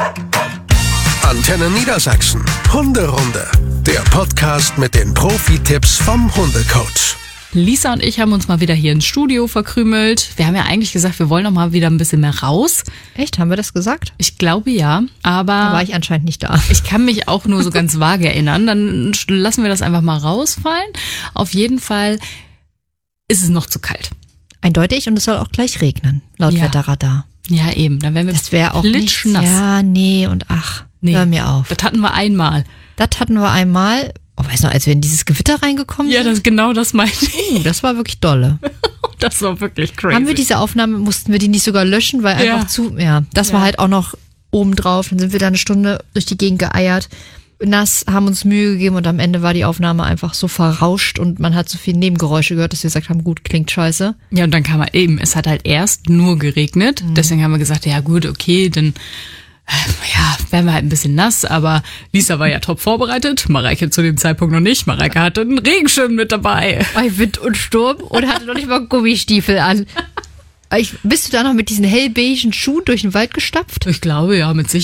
Antenne Niedersachsen. Hunderunde. Der Podcast mit den Profi-Tipps vom Hundecoach. Lisa und ich haben uns mal wieder hier ins Studio verkrümelt. Wir haben ja eigentlich gesagt, wir wollen noch mal wieder ein bisschen mehr raus. Echt? Haben wir das gesagt? Ich glaube ja, aber Da war ich anscheinend nicht da. ich kann mich auch nur so ganz vage erinnern. Dann lassen wir das einfach mal rausfallen. Auf jeden Fall ist es noch zu kalt. Eindeutig, und es soll auch gleich regnen, laut Ja. Wetterradar. Ja, eben. Dann werden wir Das wäre auch nicht. klitschnass. Ja, nee, und hör mir auf. Das hatten wir einmal. Das hatten wir einmal, weißt du noch, als wir in dieses Gewitter reingekommen Ja, sind? das meinte ich. Das war wirklich dolle. Das war wirklich crazy. Haben wir diese Aufnahme, mussten wir die nicht sogar löschen, weil einfach das war halt auch noch oben drauf. Dann sind wir da eine Stunde durch die Gegend geeiert, nass, haben uns Mühe gegeben und am Ende war die Aufnahme einfach so verrauscht und man hat so viele Nebengeräusche gehört, dass wir gesagt haben, gut, klingt scheiße. Ja, und dann kam halt eben, es hat halt erst nur geregnet. Deswegen haben wir gesagt, ja gut, okay, dann wären wir halt ein bisschen nass, aber Lisa war ja top vorbereitet. Mareike zu dem Zeitpunkt noch nicht. Mareike hatte einen Regenschirm mit dabei. Bei Wind und Sturm und hatte noch nicht mal Gummistiefel an. Bist du da noch mit diesen hellbeigen Schuhen durch den Wald gestapft? Ich glaube, ja, mit